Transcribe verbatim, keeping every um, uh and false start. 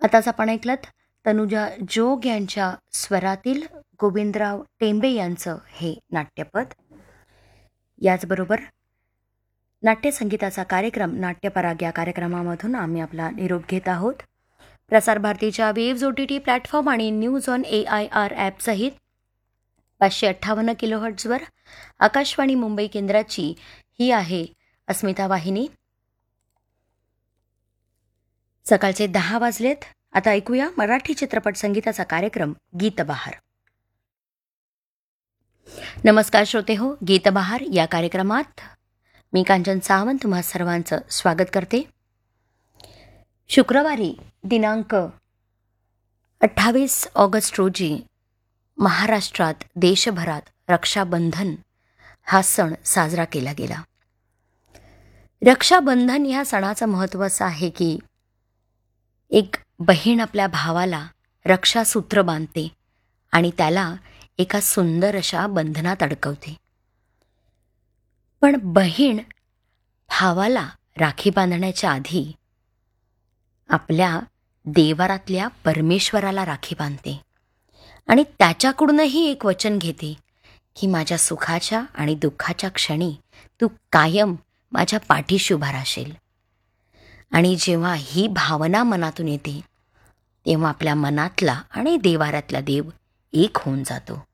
आताच आपण ऐकलत तनुजा जोग यांच्या स्वरातील गोविंदराव टेंबे यांचं हे नाट्यपद. याचबरोबर नाट्यसंगीताचा कार्यक्रम नाट्यपराग या कार्यक्रमामधून आम्ही आपला निरोप घेत आहोत. प्रसार भारतीच्या waves O T T platform आणि news on A I R ॲपसहित पाचशे अठ्ठावन्न किलोहर्ट्झवर आकाशवाणी मुंबई केंद्राची ही आहे अस्मिता वाहिनी. सकाळचे दहा वाजलेत. आता ऐकूया मराठी चित्रपट संगीताचा कार्यक्रम गीतबहार. नमस्कार श्रोते हो, गीतबहार या कार्यक्रमात मी कांचन सावंत तुम्हा सर्वांचं स्वागत करते. शुक्रवारी दिनांक अठ्ठावीस ऑगस्ट रोजी महाराष्ट्रात देशभरात रक्षाबंधन हा सण साजरा केला गेला. रक्षाबंधन ह्या सणाचं महत्त्व असं आहे की एक बहीण आपल्या भावाला रक्षासूत्र बांधते आणि त्याला एका सुंदर अशा बंधनात अडकवते. पण बहीण भावाला राखी बांधण्याच्या आधी आपल्या देवारातल्या परमेश्वराला राखी बांधते आणि त्याच्याकडूनही एक वचन घेते की माझ्या सुखाच्या आणि दुःखाच्या क्षणी तू कायम माझ्या पाठीशी उभा राहशील. आणि जेव्हा ही भावना मनातून येते तेव्हा आपल्या मनातला आणि देवारातला देव एक होऊन जातो.